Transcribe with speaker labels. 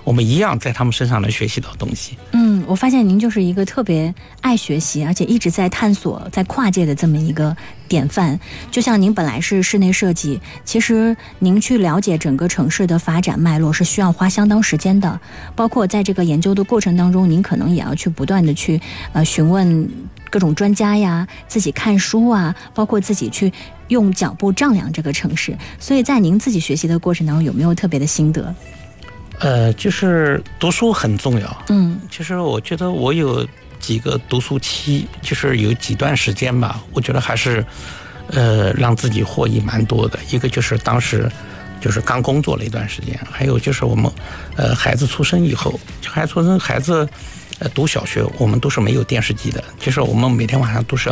Speaker 1: 我们一样在他们身上能学习到东西。
Speaker 2: 我发现您就是一个特别爱学习，而且一直在探索、在跨界的这么一个典范。就像您本来是室内设计，其实您去了解整个城市的发展脉络是需要花相当时间的，包括在这个研究的过程当中，您可能也要去不断的去询问各种专家呀，自己看书啊，包括自己去用脚步丈量这个城市。所以在您自己学习的过程当中，有没有特别的心得？
Speaker 1: 就是读书很重要。其实我觉得我有几个读书期，就是有几段时间吧，我觉得还是让自己获益蛮多的。一个就是当时就是刚工作了一段时间，还有就是我们孩子出生以后，孩子读小学，我们都是没有电视机的，就是我们每天晚上都是要